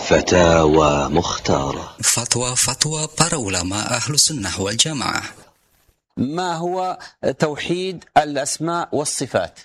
فتاوى مختارة. فتوى para ulama أهل السنة والجماعة. ما هو توحيد الأسماء والصفات؟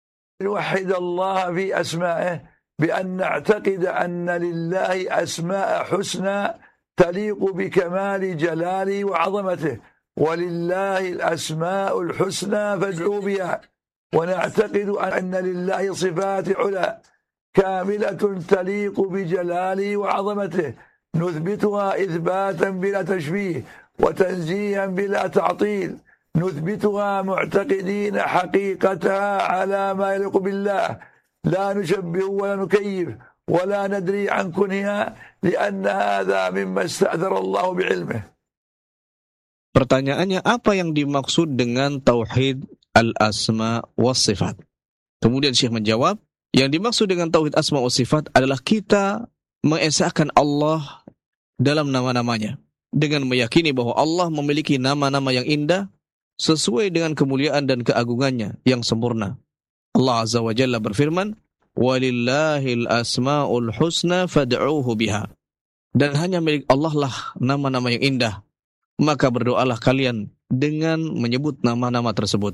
نوحد الله في أسمائه بأن نعتقد أن لله أسماء حسنى تليق بكمال جلاله وعظمته، ولله الأسماء الحسنى فادعوا بها، ونعتقد أن لله صفات علا كاملة تليق بجلاله وعظمته، نثبتها إثباتا بلا تشبيه وتنزيها بلا تعطيل، نثبتها معتقدين حقيقتها على ما يليق بالله، لا نشبه ولا نكيف ولا ندري عن كنها، لأن هذا مما استأثر الله بعلمه. Pertanyaannya, apa yang dimaksud dengan tauhid al-asma was sifat? Kemudian Syekh menjawab, yang dimaksud dengan tauhid asma was sifat adalah kita mengesahkan Allah dalam nama-namanya, dengan meyakini bahwa Allah memiliki nama-nama yang indah sesuai dengan kemuliaan dan keagungannya yang sempurna. Allah Azza wa Jalla berfirman, "Walillahil asmaul husna fad'uuhu biha." Dan hanya milik Allah lah nama-nama yang indah, maka berdoalah kalian dengan menyebut nama-nama tersebut.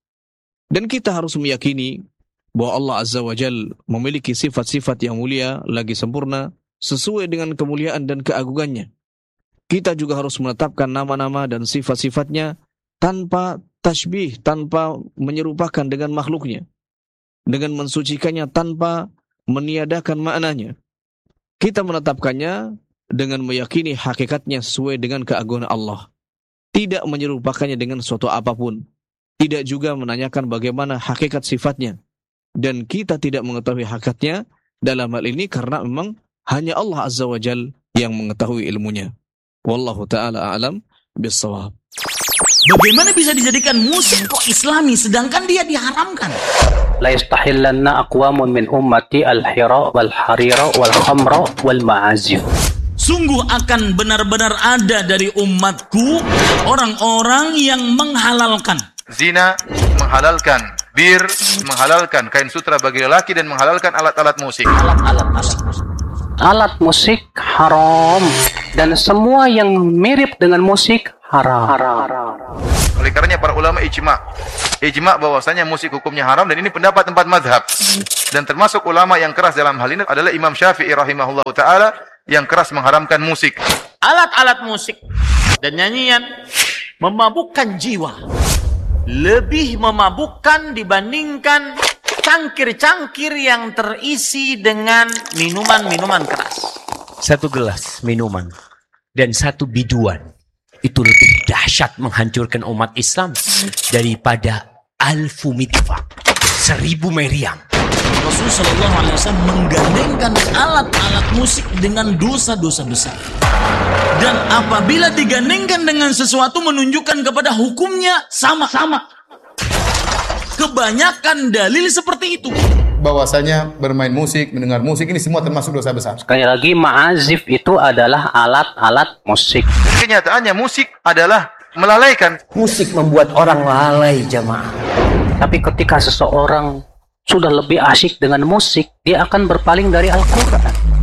Dan kita harus meyakini bahwa Allah Azza wa Jalla memiliki sifat-sifat yang mulia lagi sempurna sesuai dengan kemuliaan dan keagungannya. Kita juga harus menetapkan nama-nama dan sifat-sifatnya tanpa tasbih, tanpa menyerupakan dengan makhluknya, dengan mensucikannya tanpa meniadakan maknanya. Kita menetapkannya dengan meyakini hakikatnya sesuai dengan keagungan Allah, tidak menyerupakannya dengan suatu apapun, tidak juga menanyakan bagaimana hakikat sifatnya, dan kita tidak mengetahui hakikatnya dalam hal ini karena memang hanya Allah Azza wa Jal yang mengetahui ilmunya. Wallahu ta'ala a'lam bis-shawab. Bagaimana bisa dijadikan musik kok Islami sedangkan dia diharamkan? La yastahillanna aqwamun min ummati al-hira wal harira wal khamra wal ma'azif. Sungguh akan benar-benar ada dari umatku orang-orang yang menghalalkan zina, menghalalkan bir, menghalalkan kain sutra bagi lelaki, dan menghalalkan alat-alat musik. Alat musik haram, dan semua yang mirip dengan musik haram. Oleh karenanya para ulama ijma bahwasanya musik hukumnya haram, dan ini pendapat 4 mazhab. Dan termasuk ulama yang keras dalam hal ini adalah Imam Syafi'i rahimahullahu taala yang keras mengharamkan musik. Alat-alat musik dan nyanyian memabukkan jiwa, lebih memabukkan dibandingkan cangkir-cangkir yang terisi dengan minuman-minuman keras. 1 gelas minuman dan 1 biduan itu lebih dahsyat menghancurkan umat Islam daripada 1000 mitfak, 1000 meriam. Rasulullah SAW menggandengkan alat-alat musik dengan dosa-dosa besar. Dan apabila digandengkan dengan sesuatu menunjukkan kepada hukumnya sama-sama. Kebanyakan dalil seperti itu. Bahwasanya bermain musik, mendengar musik ini semua termasuk dosa besar. Sekali lagi, ma'azif itu adalah alat-alat musik. Kenyataannya musik adalah melalaikan. Musik membuat orang lalai, jamaah. Tapi ketika seseorang sudah lebih asyik dengan musik, dia akan berpaling dari Al-Quran.